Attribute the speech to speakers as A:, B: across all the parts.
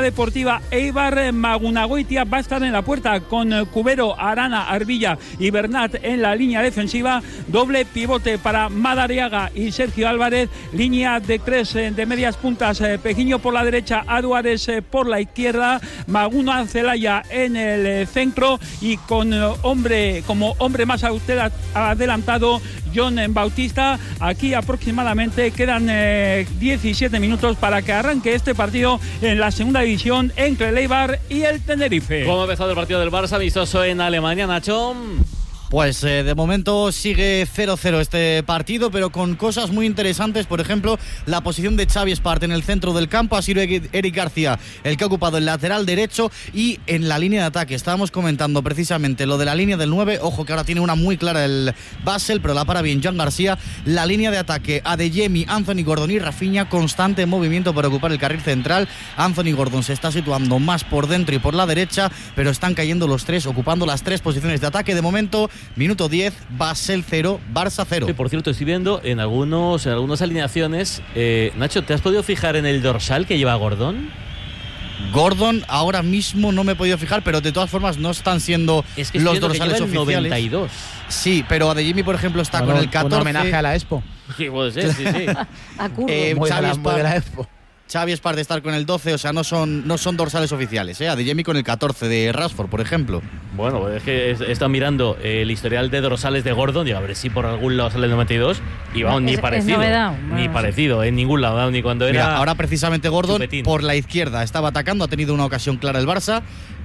A: Deportiva Eibar. Magunagoitia va a estar en la puerta con Cubero, Arana, Arbilla y Bernat en la línea defensiva. Doble pivote para Madariaga y Sergio Álvarez. Línea de 3 de medias puntas, Pejiño por la derecha, Aduares por la izquierda, Maguna Celaya en el centro y con como hombre más adelantado John Bautista. Aquí aproximadamente quedan 17 minutos para que arranque este partido en la segunda división entre el Eibar y el Tenerife.
B: ¿Cómo ha empezado el partido del Barça amistoso en Alemania, Nacho?
C: Pues de momento sigue 0-0 este partido, pero con cosas muy interesantes. Por ejemplo, la posición de Xavi Espart en el centro del campo. Ha sido Eric García el que ha ocupado el lateral derecho. Y en la línea de ataque estábamos comentando precisamente lo de la línea del 9. Ojo que ahora tiene una muy clara el Basel, pero la para bien Jan García. La línea de ataque, Adeyemi, Anthony Gordon y Rafinha, constante movimiento para ocupar el carril central. Anthony Gordon se está situando más por dentro y por la derecha, pero están cayendo los tres, ocupando las tres posiciones de ataque. De momento, minuto 10, Basel 0, Barça 0.
B: Sí, por cierto, estoy viendo en algunas alineaciones. Nacho, ¿te has podido fijar en el dorsal que lleva Gordon?
C: Gordon ahora mismo no me he podido fijar, pero de todas formas no están siendo los dorsales
B: que
C: oficiales.
B: 92.
C: Sí, pero Adeyemi, por ejemplo, está con el 14.
D: Un homenaje a la Expo.
B: Sí, puede ser, sí.
E: A Curro.
D: Muy de la Expo.
C: Xavi Espart de estar con el 12, o sea, no son dorsales oficiales, Adeyemi con el 14 de Rashford, por ejemplo.
B: Bueno, es que he estado mirando el historial de dorsales de Gordon, digo, a ver si por algún lado sale el 92, y vamos, ni parecido. Ni parecido, en ningún lado, ni cuando era.
C: Mira, ahora precisamente Gordon
B: chupetín.
C: Por la izquierda estaba atacando, ha tenido una ocasión clara el Barça,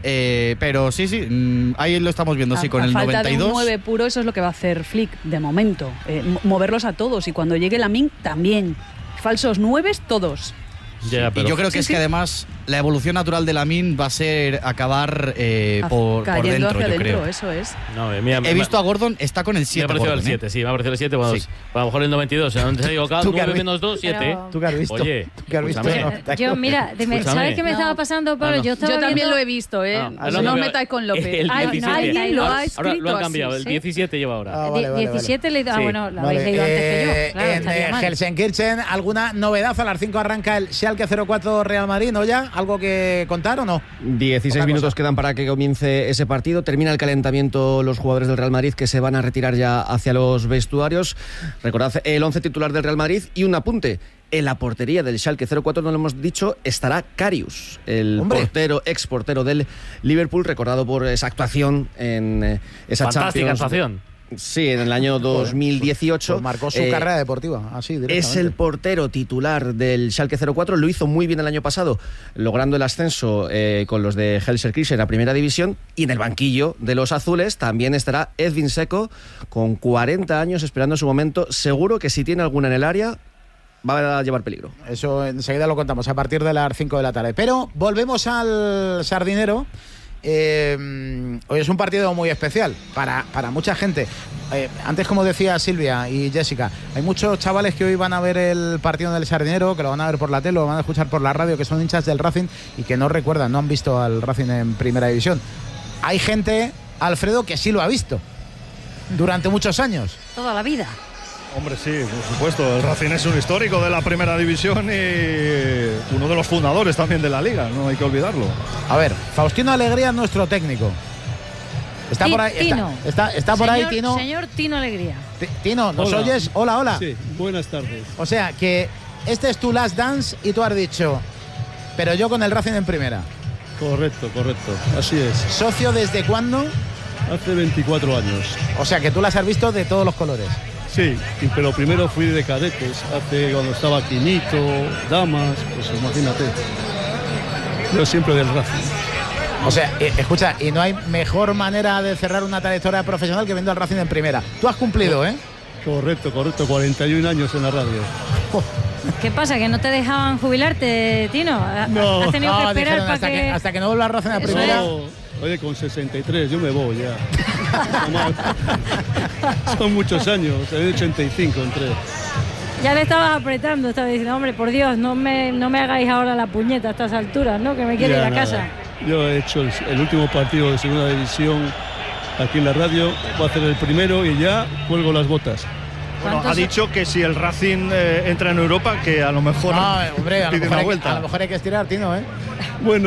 C: pero sí, ahí lo estamos viendo, sí, con el 92.
E: Falta de un 9 puro, eso es lo que va a hacer Flick de momento, moverlos a todos, y cuando llegue Lamine también. Falsos 9 todos.
B: Ya,
C: y yo creo que es que además la evolución natural de Lamine va a ser acabar por dentro, yo creo.
E: Eso es.
B: No,
C: he visto a Gordon, está con el 7.
B: Me ha parecido el 7, sí, me ha parecido el 7. Bueno, sí. A lo mejor el 92, o sea, ¿dónde se ha equivocado? 9 menos 2, 7.
D: ¿Tú qué has visto?
B: Oye,
D: ¿tú qué has visto?
F: Yo, mira, ¿sabes qué me estaba pasando, Pablo? Yo
E: también lo he visto, no os metáis con López. Alguien lo ha escrito.
B: Ahora lo han cambiado, el 17 lleva ahora.
F: 17 le he dado. Bueno, lo habéis leído antes que yo.
D: En Gelsenkirchen, ¿alguna novedad? A las 5 arranca el Schalke 04 Real Madrid, ¿no? ¿Ya? ¿Algo que contar o no?
G: 16 minutos quedan para que comience ese partido. Termina el calentamiento los jugadores del Real Madrid, que se van a retirar ya hacia los vestuarios. Recordad el 11 titular del Real Madrid. Y un apunte: en la portería del Schalke 04, no lo hemos dicho, estará Karius, el ex portero del Liverpool, recordado por esa actuación en esa
B: fantástica
G: Champions.
B: actuación.
G: Sí, en el año 2018.
D: Pues marcó su carrera deportiva, así directamente.
G: Es el portero titular del Schalke 04. Lo hizo muy bien el año pasado, logrando el ascenso con los de Gelsenkirchen a Primera División. Y en el banquillo de los azules también estará Edwin Seco, con 40 años, esperando su momento. Seguro que si tiene alguna en el área, va a llevar peligro.
D: Eso enseguida lo contamos a partir de las 5 de la tarde. Pero volvemos al Sardinero. Hoy es un partido muy especial para mucha gente. Antes, como decía Silvia y Jessica, hay muchos chavales que hoy van a ver el partido del Sardinero, que lo van a ver por la tele, lo van a escuchar por la radio, que son hinchas del Racing y que no recuerdan, no han visto al Racing en Primera División. Hay gente, Alfredo, que sí lo ha visto durante muchos años.
F: Toda la vida.
H: Hombre, sí, por supuesto. El Racing es un histórico de la Primera División y uno de los fundadores también de la Liga, no hay que olvidarlo.
D: A ver, Faustino Alegría es nuestro técnico. Está por ahí,
F: Tino.
D: Está por ahí, Tino.
F: Señor Tino Alegría.
D: Tino, ¿nos oyes? Hola.
I: Sí, buenas tardes.
D: O sea, que este es tu last dance y tú has dicho, pero yo con el Racing en Primera.
I: Correcto, así es.
D: ¿Socio desde cuándo?
I: Hace 24 años.
D: O sea, que tú las has visto de todos los colores.
I: Sí, pero primero fui de cadetes, cuando estaba Quinito, Damas, pues imagínate. Yo siempre del Racing.
D: O sea, escucha, y no hay mejor manera de cerrar una trayectoria profesional que viendo al Racing en Primera. Tú has cumplido, ¿eh?
I: Correcto, 41 años en la radio.
F: ¿Qué pasa? ¿Que no te dejaban jubilarte, Tino?
I: No.
F: ¿Has tenido que esperar para
D: hasta que no vuelva a Racing a Primera?
I: No. Oye, con 63, yo me voy ya. Son muchos años, en 85 entré.
F: Ya le estabas apretando, estaba diciendo, hombre, por Dios, no me hagáis ahora la puñeta a estas alturas, ¿no? Que me quiero ir a casa.
I: Yo he hecho el último partido de Segunda División aquí en la radio, voy a hacer el primero y ya cuelgo las botas.
H: Bueno, ha dicho que si el Racing entra en Europa, que a lo mejor
D: hombre,
H: pide una vuelta.
D: A lo mejor hay que estirar, Tino, ¿eh?
I: Bueno,